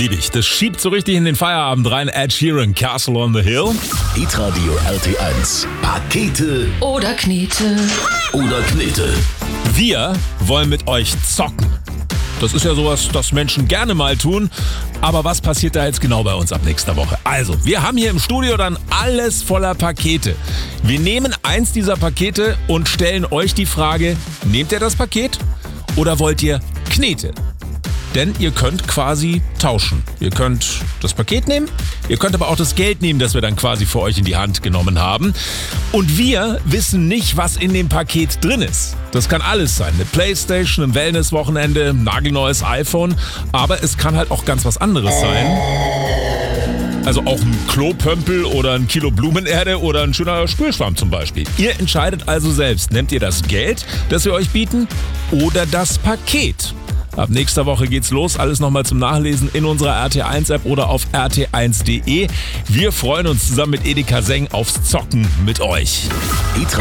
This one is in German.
liebe ich. Das schiebt so richtig in den Feierabend rein. Ed Sheeran, Castle on the Hill. Hitradio RT1. Pakete oder Knete. Wir wollen mit euch zocken. Das ist ja sowas, das Menschen gerne mal tun. Aber was passiert da jetzt genau bei uns ab nächster Woche? Also, wir haben hier im Studio dann alles voller Pakete. Wir nehmen eins dieser Pakete und stellen euch die Frage, nehmt ihr das Paket oder wollt ihr Knete? Denn ihr könnt quasi tauschen. Ihr könnt das Paket nehmen, ihr könnt aber auch das Geld nehmen, das wir dann quasi für euch in die Hand genommen haben. Und wir wissen nicht, was in dem Paket drin ist. Das kann alles sein. Eine Playstation, ein Wellness-Wochenende, ein nagelneues iPhone. Aber es kann halt auch ganz was anderes sein. Also auch ein Klopömpel oder ein Kilo Blumenerde oder ein schöner Spülschwamm zum Beispiel. Ihr entscheidet also selbst. Nehmt ihr das Geld, das wir euch bieten, oder das Paket? Ab nächster Woche geht's los. Alles nochmal zum Nachlesen in unserer RT1-App oder auf rt1.de. Wir freuen uns zusammen mit Edeka Seng aufs Zocken mit euch.